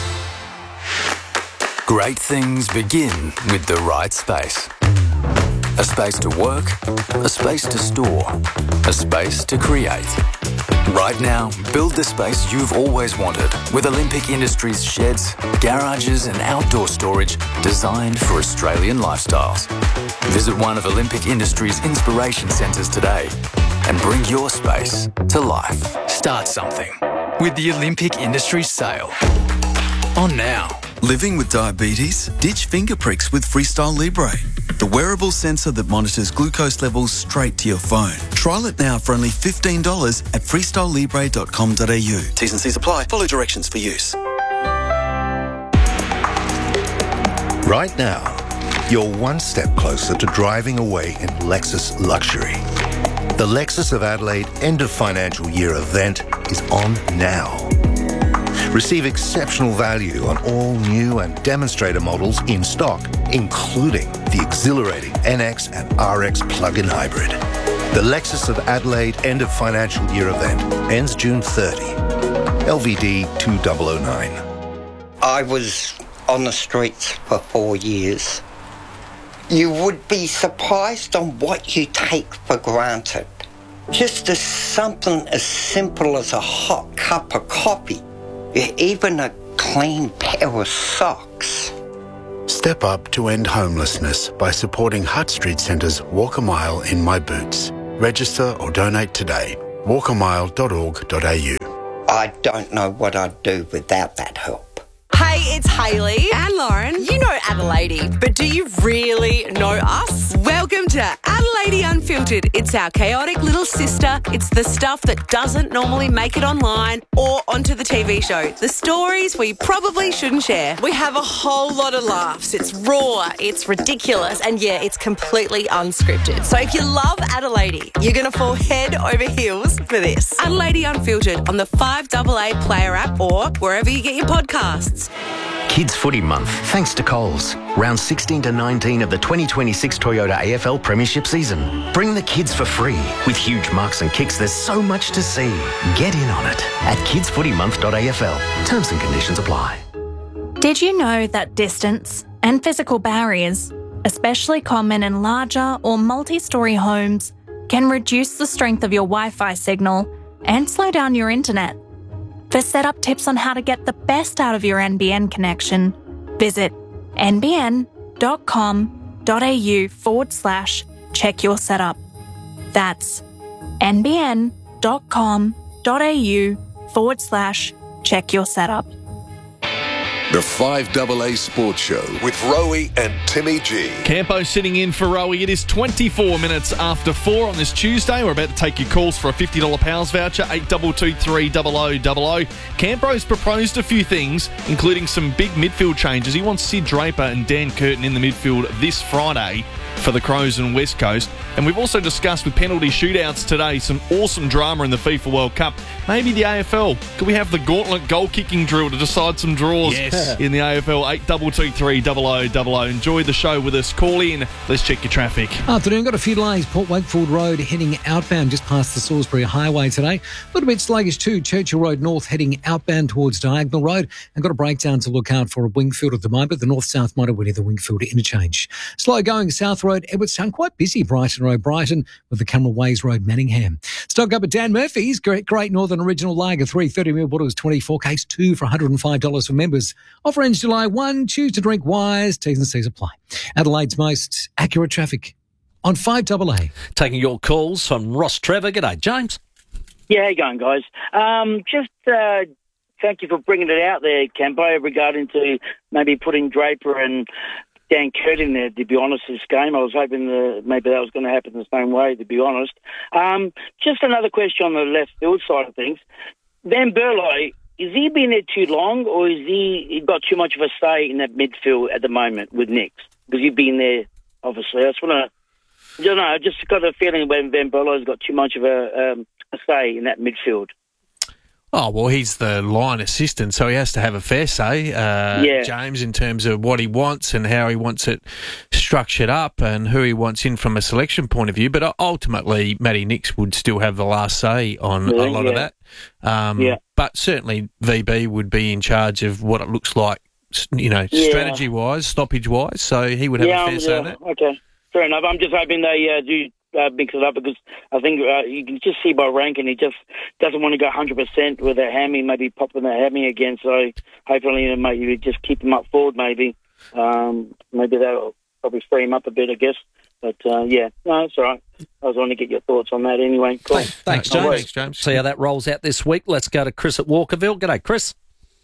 Great things begin with the right space. A space to work, a space to store, a space to create. Right now, build the space you've always wanted with Olympic Industries sheds, garages and outdoor storage designed for Australian lifestyles. Visit one of Olympic Industries' inspiration centres today and bring your space to life. Start something with the Olympic Industries sale. On now. Living with diabetes? Ditch finger pricks with Freestyle Libre, the wearable sensor that monitors glucose levels straight to your phone. Trial it now for only fifteen dollars at freestyle libre dot com dot a u. T's and C's apply. Follow directions for use. Right now, you're one step closer to driving away in Lexus luxury. The Lexus of Adelaide end of financial year event is on now. Receive exceptional value on all new and demonstrator models in stock, including the exhilarating N X and R X plug-in hybrid. The Lexus of Adelaide end of financial year event ends June thirtieth. L V D two thousand nine. I was on the streets for four years. You would be surprised on what you take for granted. Just as something as simple as a hot cup of coffee. Even a clean pair of socks. Step up to end homelessness by supporting Hutt Street Centre's Walk a Mile in My Boots. Register or donate today. walk a mile dot org dot a u. I don't know what I'd do without that help. Hey, it's Hayley and Lauren. You know Adelaide, but do you really know us? Welcome to Adelaide Unfiltered. It's our chaotic little sister. It's the stuff that doesn't normally make it online or onto the T V show. The stories we probably shouldn't share. We have a whole lot of laughs. It's raw, it's ridiculous, and yeah, it's completely unscripted. So if you love Adelaide, you're going to fall head over heels for this. Adelaide Unfiltered on the five double A Player app or wherever you get your podcasts. Kids Footy Month, thanks to Coles. Round sixteen to nineteen of the twenty twenty-six Toyota A F L Premiership season. Bring the kids for free. With huge marks and kicks, there's so much to see. Get in on it at kids footy month dot a f l. Terms and conditions apply. Did you know that distance and physical barriers, especially common in larger or multi-storey homes, can reduce the strength of your Wi-Fi signal and slow down your internet? For setup tips on how to get the best out of your N B N connection, visit nbn.com.au forward slash check your setup. That's nbn.com.au forward slash check your setup. The five A A Sports Show with Rowie and Timmy G. Campo sitting in for Rowie. It is twenty-four minutes after four on this Tuesday. We're about to take your calls for a fifty dollars Pals voucher, eight two two three double oh double oh. Campo's proposed a few things, including some big midfield changes. He wants Sid Draper and Dan Curtin in the midfield this Friday for the Crows and West Coast. And we've also discussed with penalty shootouts today some awesome drama in the FIFA World Cup. Maybe the A F L. Could we have the gauntlet goal-kicking drill to decide some draws Yes. in the A F L? eight two two three double oh double oh. Enjoy the show with us. Call in. Let's check your traffic. Afternoon, got a few delays. Port Wakefield Road heading outbound just past the Salisbury Highway today. A little bit sluggish too. Churchill Road North heading outbound towards Diagonal Road. And got a breakdown to look out for a Wingfield at the moment. The north-south motorway near the Wingfield interchange. Slow going South Road, Edwardstown. Quite busy Brighton Road, Brighton with the Cameron Ways Road, Manningham. Stock up at Dan Murphy's. Great, great Northern Original Lager, three thirty mil bottles, twenty-four case, two for one hundred five dollars for members. Offer ends July first. Choose to drink wise. T's and C's apply. Adelaide's most accurate traffic on five A A. Taking your calls from Ross Trevor. G'day, James. Yeah, how you going, guys? Um, just uh, thank you for bringing it out there, Campo, regarding to maybe putting Draper and Dan Curtin in there, to be honest, this game. I was hoping that maybe that was going to happen the same way, to be honest. Um, just another question on the left field side of things. Van Berlo, is he been there too long, or is he, he got too much of a say in that midfield at the moment with Nix? Because you've been there, obviously. I just want to, I don't know, I just got a feeling when Van Berlo's got too much of a, um, a say in that midfield. Oh, well, he's the line assistant, so he has to have a fair say, uh, Yeah. James, in terms of what he wants and how he wants it structured up and who he wants in from a selection point of view. But ultimately, Matty Nix would still have the last say on Really? a lot Yeah. of that. Um, Yeah. But certainly V B would be in charge of what it looks like, s- you know, Yeah. strategy-wise, stoppage-wise, so he would have yeah, a fair um, say yeah, on that. Okay, fair enough. I'm just hoping they uh, do uh, mix it up because I think uh, you can just see by ranking he just doesn't want to go one hundred percent with a hammy, maybe popping the hammy again. So hopefully, you know, maybe just keep him up forward. Maybe, um, maybe that'll probably free him up a bit, I guess. But uh, yeah, no, it's all right. I was wanting to get your thoughts on that anyway. Cool. Thanks, No James. worries, James. See how that rolls out this week. Let's go to Chris at Walkerville. G'day, Chris.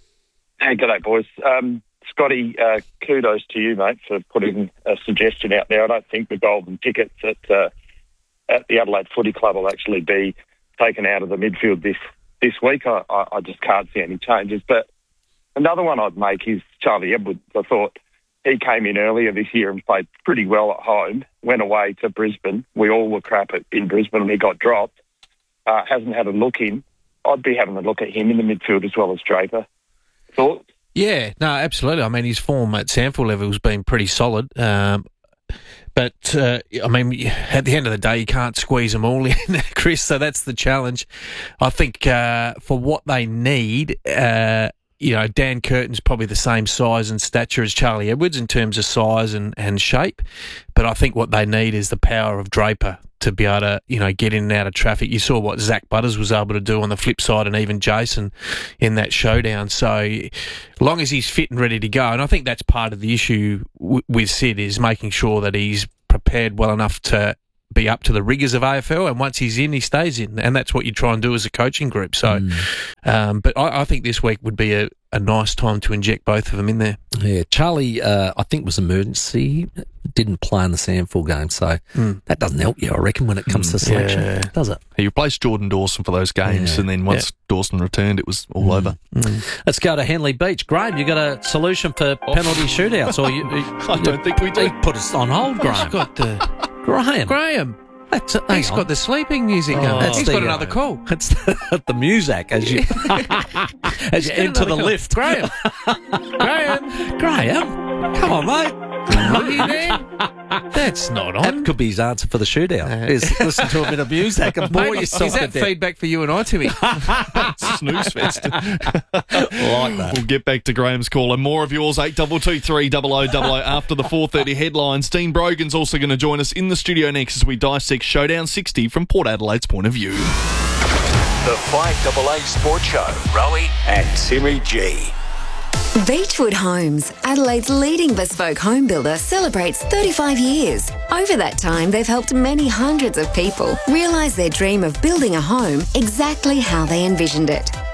Hey, g'day, boys. Um, Scotty, uh, kudos to you, mate, for putting a suggestion out there. I don't think the golden tickets at uh, at the Adelaide Footy Club will actually be taken out of the midfield this this week. I, I, I just can't see any changes. But another one I'd make is Charlie Edwards. I thought he came in earlier this year and played pretty well at home, went away to Brisbane. We all were crap at, in Brisbane and he got dropped. Uh, hasn't had a look in. I'd be having a look at him in the midfield as well as Draper. Thoughts? Yeah, no, absolutely. I mean, his form at Sample level has been pretty solid. Um, but, uh, I mean, at the end of the day, you can't squeeze them all in, Chris, so that's the challenge. I think uh, for what they need, uh, you know, Dan Curtin's probably the same size and stature as Charlie Edwards in terms of size and, and shape. But I think what they need is the power of Draper to be able to, you know, get in and out of traffic. You saw what Zach Butters was able to do on the flip side and even Jason in that showdown. So as long as he's fit and ready to go, and I think that's part of the issue w- with Sid is making sure that he's prepared well enough to be up to the rigours of A F L, and once he's in, he stays in, and that's what you try and do as a coaching group. So, mm. um, but I, I think this week would be a, a nice time to inject both of them in there. Yeah, Charlie, uh, I think was emergency, didn't play in the Sandford game, so Mm. that doesn't help you, I reckon, when it comes to selection, Yeah. does it? He replaced Jordan Dawson for those games, Yeah. and then once Dawson returned, it was all over. Let's go to Henley Beach. Graham, you got a solution for penalty shootouts? Or you, you, I don't think we do. you put us on hold, Graham. He's got the Graham. Graham. That's, hang He's on. got the sleeping music Oh, going. that's He's the, got uh, another call. It's the, the music as you as you Get enter the another call. lift. Graham. Graham. Graham, come on, mate. Are you there? That's not on. That could be his answer for the shootout. Is listen to a bit of music and bore Mate, yourself is to that death. feedback for you and I, Timmy? Snooze fest. like that. We'll get back to Graham's call and more of yours. eight two two three double oh double oh after the four thirty headlines. Dean Brogan's also going to join us in the studio next as we dissect Showdown sixty from Port Adelaide's point of view. The five A A Sports Show. Rowie and Timmy G. Beechwood Homes, Adelaide's leading bespoke home builder, celebrates thirty-five years. Over that time, they've helped many hundreds of people realise their dream of building a home exactly how they envisioned it. That's the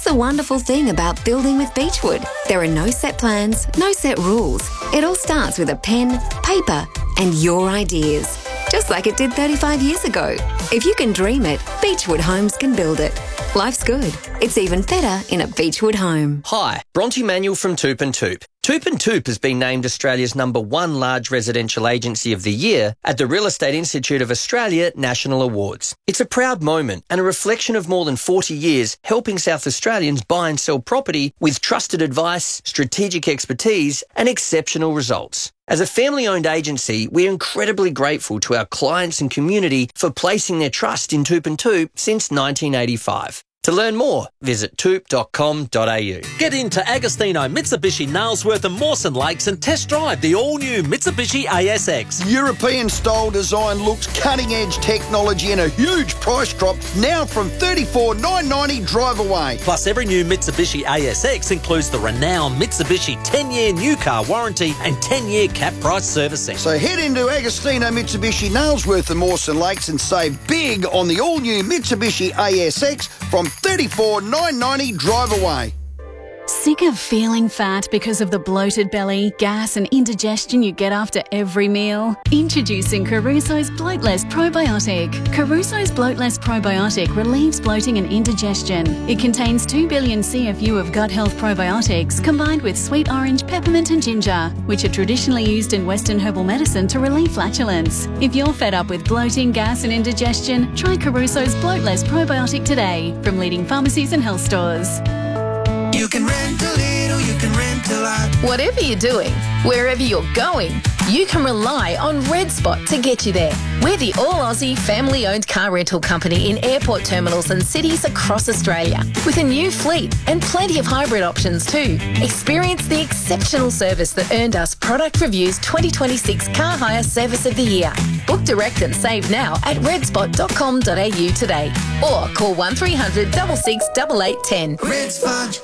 the wonderful thing about building with Beechwood. There are no set plans, no set rules. It all starts with a pen, paper, and your ideas. Just like it did thirty-five years ago. If you can dream it, Beechwood Homes can build it. Life's good. It's even better in a Beechwood home. Hi, Bronte Manuel from Toop and Toop. Toop and Toop has been named Australia's number one large residential agency of the year at the Real Estate Institute of Australia National Awards. It's a proud moment and a reflection of more than forty years helping South Australians buy and sell property with trusted advice, strategic expertise and exceptional results. As a family-owned agency, we're incredibly grateful to our clients and community for placing their trust in Toop and Toop since nineteen eighty-five. To learn more, visit toop dot com dot a u. Get into Agostino, Mitsubishi, Nailsworth and Mawson Lakes and test drive the all-new Mitsubishi A S X. European-style design looks, cutting-edge technology and a huge price drop now from thirty-four thousand nine hundred ninety dollars drive away. Plus, every new Mitsubishi A S X includes the renowned Mitsubishi ten-year new car warranty and ten-year cap price servicing. So head into Agostino, Mitsubishi, Nailsworth and Mawson Lakes and save big on the all-new Mitsubishi A S X from thirty-four thousand nine hundred ninety dollars drive away. Sick of feeling fat because of the bloated belly, gas and indigestion you get after every meal? Introducing Caruso's Bloatless Probiotic. Caruso's Bloatless Probiotic relieves bloating and indigestion. It contains two billion C F U of gut health probiotics combined with sweet orange, peppermint and ginger, which are traditionally used in Western herbal medicine to relieve flatulence. If you're fed up with bloating, gas and indigestion, try Caruso's Bloatless Probiotic today from leading pharmacies and health stores. You can rent a little, you can rent a lot. Whatever you're doing, wherever you're going, you can rely on Red Spot to get you there. We're the all-Aussie family-owned car rental company in airport terminals and cities across Australia, with a new fleet and plenty of hybrid options too. Experience the exceptional service that earned us Product Review's twenty twenty-six Car Hire Service of the Year. Book direct and save now at red spot dot com dot a u today, or call one three hundred, six six eight eight one zero. Red Spot.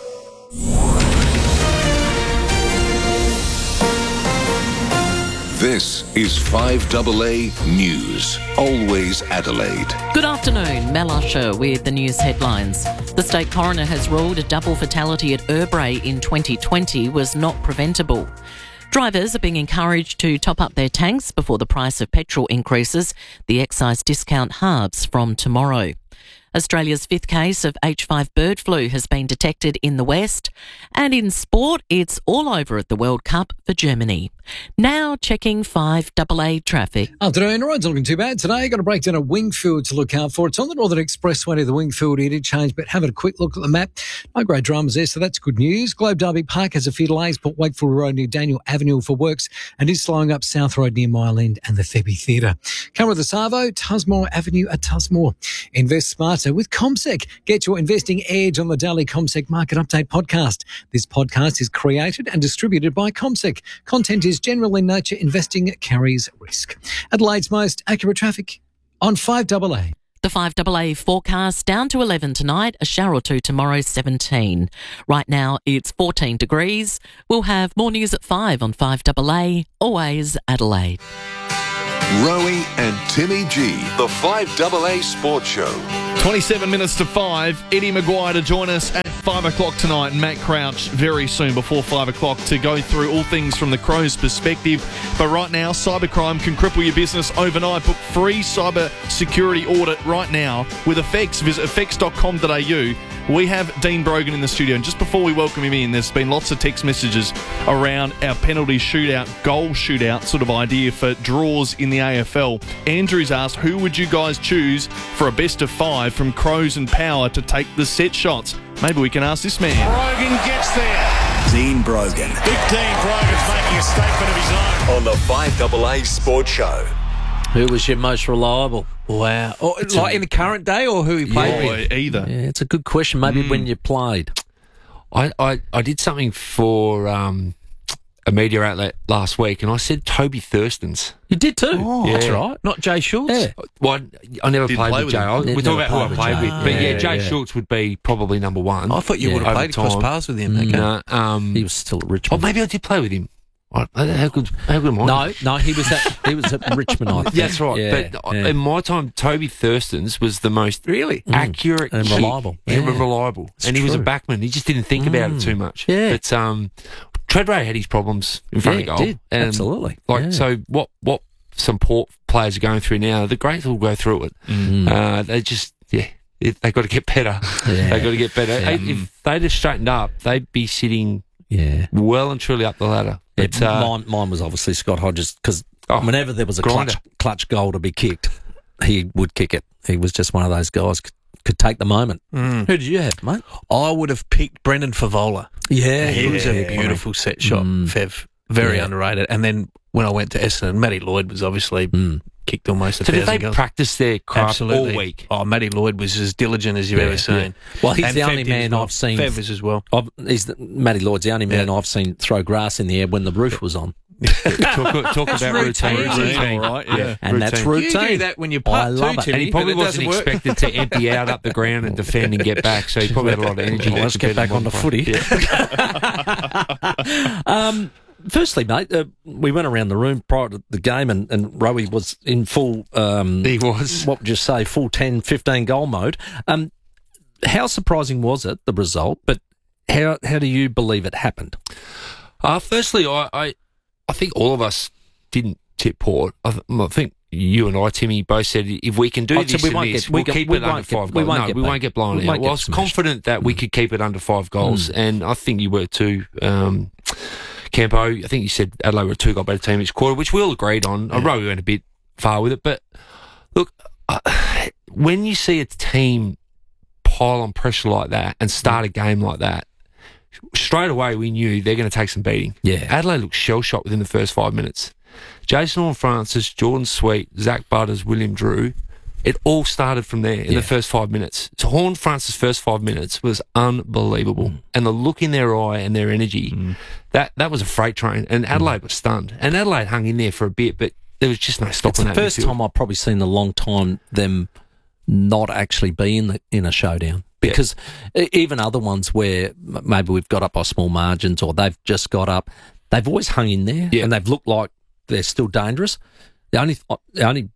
This is five A A News. Always Adelaide. Good afternoon, Mel Usher with the news headlines. The state coroner has ruled a double fatality at Urbray in twenty twenty was not preventable. Drivers are being encouraged to top up their tanks before the price of petrol increases. The excise discount halves from tomorrow. Australia's fifth case of H five bird flu has been detected in the West. And in sport, it's all over at the World Cup for Germany. Now checking five A A traffic. Afternoon, roads not looking too bad today. Got a breakdown of Wingfield to look out for. It's on the Northern Expressway to the Wingfield interchange, but having a quick look at the map. No great dramas there, so that's good news. Globe Derby Park has a few delays, but Wakefield Road near Daniel Avenue for works and is slowing up South Road near Mile End and the Thebby Theatre. Come with the Savo, Tusmore Avenue at Tusmore. Invest smarter with CommSec. Get your investing edge on the daily CommSec Market Update podcast. This podcast is created and distributed by CommSec. Content is general in nature. Investing carries risk. Adelaide's most accurate traffic on five A A. The five A A forecast down to eleven tonight, a shower or two tomorrow, seventeen. Right now it's fourteen degrees. We'll have more news at five on five A A. Always Adelaide. Rowie and Timmy G, the five A A Sports Show. twenty-seven minutes to five. Eddie Maguire to join us at five o'clock tonight, and Matt Crouch very soon before five o'clock to go through all things from the Crows' perspective. But right now, cybercrime can cripple your business overnight. Book free cyber security audit right now with Effects. Visit effects dot com dot a u. We have Dean Brogan in the studio, and just before we welcome him in, there's been lots of text messages around our penalty shootout, goal shootout sort of idea for draws in the A F L. Andrew's asked, who would you guys choose for a best of five from Crows and Power to take the set shots? Maybe we can ask this man. Brogan gets there. Dean Brogan. Big Dean Brogan's making a statement of his own. On the five A A Sports Show. Who was your most reliable? Wow. Or, like in the current day or who he played Yeah, with? either. Yeah, it's a good question. Maybe when you played. I, I, I did something for um, a media outlet last week, and I said Toby Thurston's. You did too. Oh, Yeah. that's right. Not Jay Schultz? Yeah. Well, I, I never Didn't played play with with Jay. him. I, Yeah, we're talking never about who I played played with with. Jay. But yeah, Yeah, Jay yeah. Schultz would be probably number one. I thought you Yeah. would have Over played cross time. paths with him. Okay. No, um, He was still at oh, Richmond. maybe I did play with him. I, how good? How good am I? No, no, he was at he was at Richmond. I think. That's right. Yeah, but yeah. in my time, Toby Thurston's was the most really accurate and kick reliable. and Yeah. reliable, It's and he was a true. backman. He just didn't think about it Mm. too much. Yeah. But um, Treadway had his problems in front Yeah, of he goal. did. And, Absolutely. Like Yeah. so, what what some port players are going through now, the greats will go through it. Mm. Uh, they just yeah. It, they got to get better. Yeah. They got to get better. Yeah. Hey, If they'd have straightened up, they'd be sitting Yeah. well and truly up the ladder. Yeah, But, uh, mine, mine was obviously Scott Hodges because Oh, whenever there was a grinder. clutch, clutch goal to be kicked, he would kick it. He was just one of those guys could, could take the moment. Mm. Who did you have, mate? I would have picked Brendan Favola. Yeah, he was a yeah, beautiful set shot, Mm. Fev. Very Yeah. underrated. And then when I went to Essendon, Matty Lloyd was obviously Mm. kicked almost a so did thousand they goals. practice their craft Absolutely. all week? Oh, Matty Lloyd was as diligent as you've Yeah, ever seen. yeah. Well, he's And the Fev only did as man well. I've seen. Fev was as well. I've, he's the, Matty Lloyd's the only man Yeah. I've seen throw grass in the air when the roof was on. talk, talk about routine. routine. All right, yeah. And that's routine. You do that when you I putt love too, it. Timmy, And he probably but it wasn't doesn't work. expected to empty out up the ground and defend and get back, so he probably had a lot of energy. Well, let's get back on the footy. um, firstly, mate, uh, we went around the room prior to the game and, and Rowie was in full... Um, He was. What would you say? Full ten, fifteen goal mode. Um, how surprising was it, the result? But how how do you believe it happened? Uh, firstly, I, I I think all of us didn't tip Port. I, th- I think you and I, Timmy, both said if we can do Oh, so this we and won't this, get- we we'll get- keep we it won't under get- five we goals. won't No, get we back- won't get blown we out. won't Well, I get was smashed. confident that we could keep it under five goals, and I think you were too. Um, Campo, I think you said Adelaide were a two-goal better team each quarter, which we all agreed on. I wrote we went a bit far with it, but look, uh, when you see a team pile on pressure like that and start a game like that, straight away we knew they're going to take some beating. Yeah. Adelaide looked shell-shocked within the first five minutes. Jason Horne-Francis, Jordan Sweet, Zach Butters, William Drew, it all started from there in Yeah. the first five minutes. So Horne-Francis' first five minutes was unbelievable. Mm. And the look in their eye and their energy, that, that was a freight train. And Adelaide was stunned. And Adelaide hung in there for a bit, but there was just no It's stopping the that first midfield. time I've probably seen in a long time them not actually be in, the, in a showdown. Because e- even other ones where m- maybe we've got up by small margins or they've just got up, they've always hung in there Yeah. and they've looked like they're still dangerous. The only the only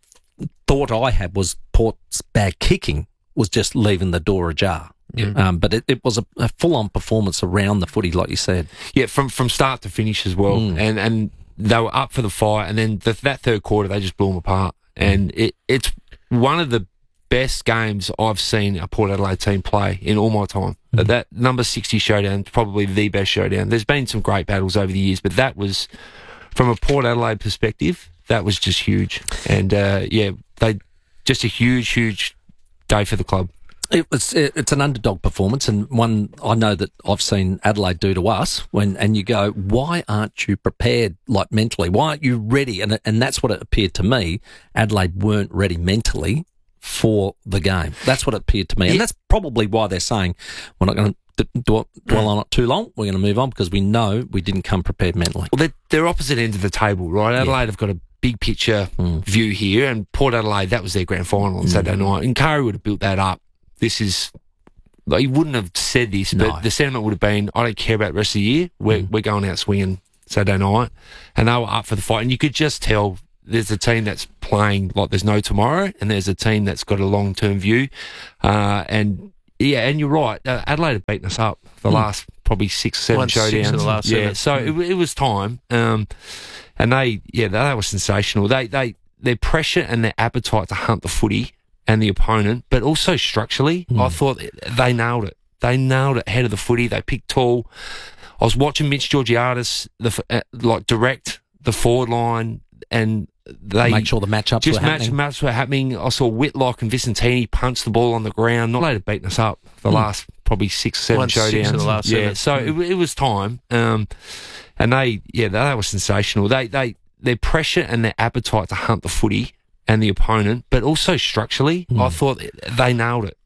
thought I had was Port's bad kicking was just leaving the door ajar. Yeah. Um, but it, it was a, a full-on performance around the footy, like you said. Yeah, from from start to finish as well, Mm. and and they were up for the fight, and then the, that third quarter they just blew them apart, and it it's one of the best games I've seen a Port Adelaide team play in all my time. Mm. That number sixty showdown, probably the best showdown. There's been some great battles over the years, but that was from a Port Adelaide perspective, that was just huge, and uh, yeah, they just a huge, huge day for the club. It was. It, it's an underdog performance, and one I know that I've seen Adelaide do to us. When and you go, why aren't you prepared, like mentally? Why aren't you ready? And and that's what it appeared to me. Adelaide weren't ready mentally for the game. That's what it appeared to me, and that's probably why they're saying we're not going to dwell on it too long. We're going to move on because we know we didn't come prepared mentally. Well, they're, they're opposite ends of the table, right? Adelaide have got a big picture Mm. view here, and Port Adelaide, that was their grand final on Mm. Saturday night. And Curry would have built that up. This is, like, he wouldn't have said this, but No. the sentiment would have been, I don't care about the rest of the year. We're, Mm. we're going out swinging Saturday night. And they were up for the fight. And you could just tell there's a team that's playing like there's no tomorrow, and there's a team that's got a long-term view. Uh, and, yeah, and you're right. Uh, Adelaide have beaten us up for the Mm. last probably six, seven Won showdowns. six of the last yeah, seven. so it, it was time. Um, and they, yeah, they, they were sensational. They, they, their pressure and their appetite to hunt the footy and the opponent, but also structurally, Mm. I thought they nailed it. They nailed it head of the footy. They picked tall. I was watching Mitch Georgiadis, the f- uh, like direct the forward line, and they Make sure the matchups just were match happening. matches were happening. I saw Whitlock and Vicentini punch the ball on the ground. Not later beating us up for the Mm. last probably six, seven Won showdowns. six of the last yeah, seven. so Mm. it, it was time. Um, and they, yeah, they, they were sensational. They, they, their pressure and their appetite to hunt the footy and the opponent, but also structurally, Mm. I thought they nailed it.